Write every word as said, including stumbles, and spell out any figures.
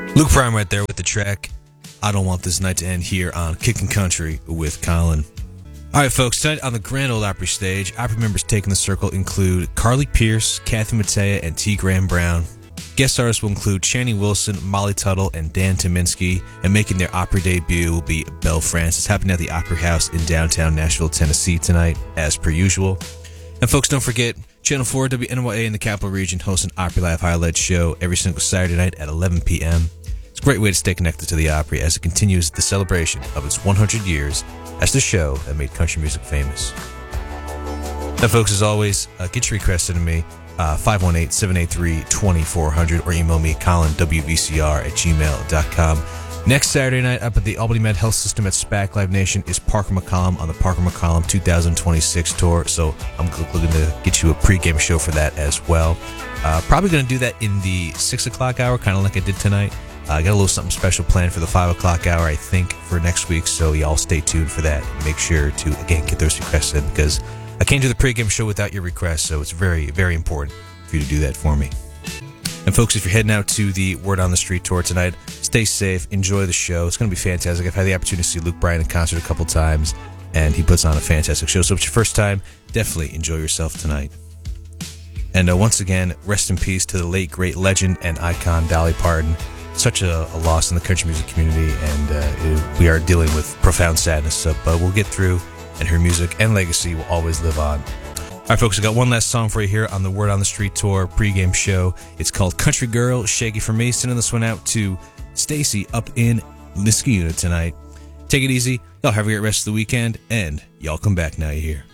Luke Prime right there with the track I Don't Want This Night to End here on Kickin' Country with Colin. Alright folks, tonight on the Grand Ole Opry stage, Opry members taking the circle include Carly Pearce, Kathy Mattea, and T. Graham Brown. Guest artists will include Channing Wilson, Molly Tuttle, and Dan Tyminski, and making their Opry debut will be Belle France. It's happening at the Opry House in downtown Nashville, Tennessee tonight, as per usual. And folks, don't forget, Channel four W N Y A in the Capital Region hosts an Opry Live highlight show every single Saturday night at eleven p.m. It's a great way to stay connected to the Opry as it continues the celebration of its one hundred years as the show that made country music famous. Now, folks, as always, uh, get your requests into me, uh, five one eight, seven eight three, two four zero zero, or email me, colin w v c r at gmail dot com. Next Saturday night up at the Albany Med Health System at SPAC Live Nation is Parker McCollum on the Parker McCollum two thousand twenty-six tour, so I'm looking to get you a pregame show for that as well. Uh, probably going to do that in the six o'clock hour, kind of like I did tonight. I uh, got a little something special planned for the five o'clock hour, I think, for next week, so y'all stay tuned for that. And make sure to, again, get those requests in, because I can't do the pregame show without your requests, so it's very, very important for you to do that for me. And folks, if you're heading out to the Word on the Street tour tonight, stay safe, enjoy the show. It's going to be fantastic. I've had the opportunity to see Luke Bryan in concert a couple times, and he puts on a fantastic show. So if it's your first time, definitely enjoy yourself tonight. And uh, once again, rest in peace to the late, great legend and icon Dolly Parton. Such a, a loss in the country music community, and uh, it, we are dealing with profound sadness, so, but we'll get through, and her music and legacy will always live on. All right, folks, I got one last song for you here on the Word on the Street tour pregame show. It's called Country Girl, Shaggy for Me. Sending this one out to Stacy up in Niskayuna tonight. Take it easy. Y'all have a great rest of the weekend, and y'all come back now, you hear.